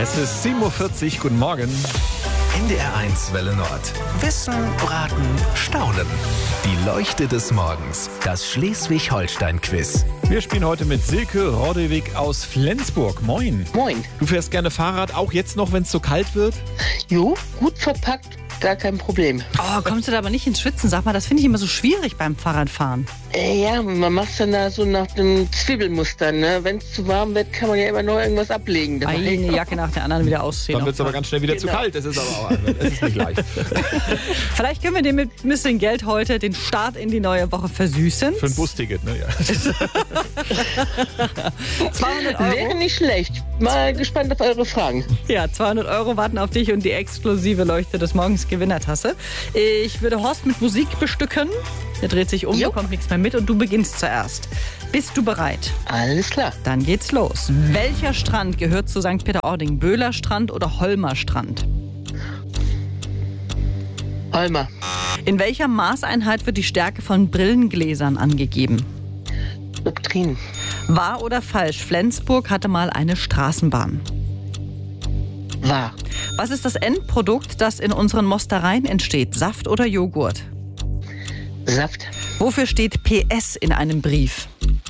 Es ist 7:40 Uhr, guten Morgen. NDR1 Welle Nord. Wissen, Raten, Staunen. Die Leuchte des Morgens. Das Schleswig-Holstein-Quiz. Wir spielen heute mit Silke Rodewig aus Flensburg. Moin. Moin. Du fährst gerne Fahrrad, auch jetzt noch, wenn es so kalt wird? Jo, gut verpackt, gar kein Problem. Oh, kommst du da aber nicht ins Schwitzen? Sag mal, das finde ich immer so schwierig beim Fahrradfahren. Ja, man macht dann da so nach dem Zwiebelmuster, ne? Wenn es zu warm wird, kann man ja immer noch irgendwas ablegen dabei. Eine Jacke nach der anderen wieder ausziehen. Dann wird es aber ganz schnell wieder zu kalt. Es ist nicht leicht. Vielleicht können wir dir mit ein bisschen Geld heute den Start in die neue Woche versüßen. Für ein Busticket, ne? Ja. 200 Euro. Wäre nicht schlecht. Mal gespannt auf eure Fragen. Ja, 200 Euro warten auf dich und die exklusive Leuchte des Morgens Gewinnertasse. Ich würde Horst mit Musik bestücken. Der dreht sich um, bekommt nichts mehr mit und du beginnst zuerst. Bist du bereit? Alles klar. Dann geht's los. Welcher Strand gehört zu St. Peter-Ording? Böhler Strand oder Holmer Strand? Holmer. In welcher Maßeinheit wird die Stärke von Brillengläsern angegeben? Doktrin. Wahr oder falsch? Flensburg hatte mal eine Straßenbahn. Wahr. Was ist das Endprodukt, das in unseren Mostereien entsteht? Saft oder Joghurt? Saft. Wofür steht PS in einem Brief?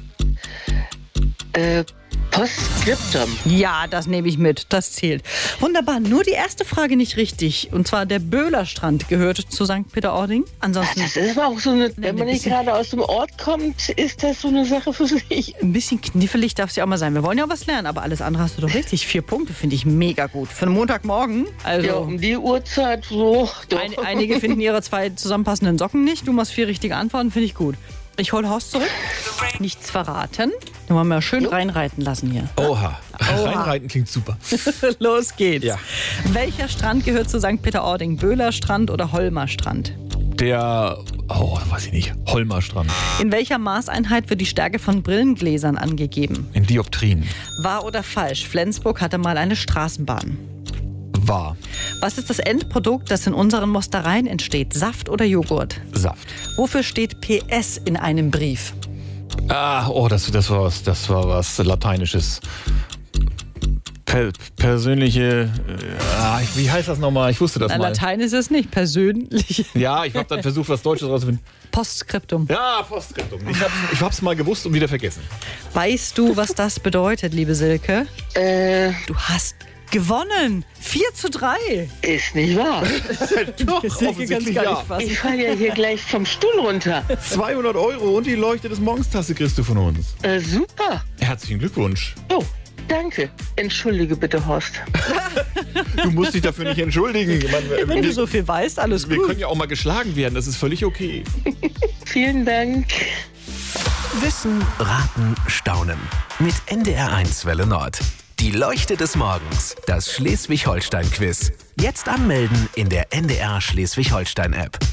Postskriptum. Ja, das nehme ich mit. Das zählt. Wunderbar. Nur die erste Frage nicht richtig. Und zwar der Böhler Strand gehört zu St. Peter-Ording. Ansonsten Das ist aber auch so eine, wenn man nicht gerade aus dem Ort kommt, ist das so eine Sache für sich. ein bisschen knifflig darf es ja auch mal sein. Wir wollen ja auch was lernen, aber alles andere hast du doch richtig. 4 Punkte finde ich mega gut. Für einen Montagmorgen. Also Ja, um die Uhrzeit so. Doch. einige finden ihre 2 zusammenpassenden Socken nicht. Du machst 4 richtige Antworten, finde ich gut. Ich hole Horst zurück. Nichts verraten. Den wollen wir schön reinreiten lassen hier. Oha. Reinreiten klingt super. Los geht's. Ja. Welcher Strand gehört zu St. Peter-Ording? Böhler Strand oder Holmer Strand? Weiß ich nicht, Holmer Strand. In welcher Maßeinheit wird die Stärke von Brillengläsern angegeben? In Dioptrien. Wahr oder falsch? Flensburg hatte mal eine Straßenbahn. Wahr. Was ist das Endprodukt, das in unseren Mostereien entsteht? Saft oder Joghurt? Saft. Wofür steht PS in einem Brief? Das war was Lateinisches. Persönliche, wie heißt das nochmal? Ich wusste das mal. Latein ist es nicht, persönlich. Ja, ich habe dann versucht, was Deutsches rauszufinden. Postskriptum. Ja, Postskriptum. Ich hab's mal gewusst und wieder vergessen. Weißt du, was das bedeutet, liebe Silke? Du hast gewonnen. 4:3. Ist nicht wahr. Doch, Silke kann's gar nicht fassen. Ich falle ja hier gleich vom Stuhl runter. 200 Euro und die Leuchte des Morgens-Tasse kriegst du von uns. Super. Herzlichen Glückwunsch. Oh, danke. Entschuldige bitte, Horst. Du musst dich dafür nicht entschuldigen. Wenn du so viel weißt, alles Wir gut. können ja auch mal geschlagen werden, das ist völlig okay. Vielen Dank. Wissen, Raten, Staunen. Mit NDR1 Welle Nord. Die Leuchte des Morgens. Das Schleswig-Holstein-Quiz. Jetzt anmelden in der NDR Schleswig-Holstein-App.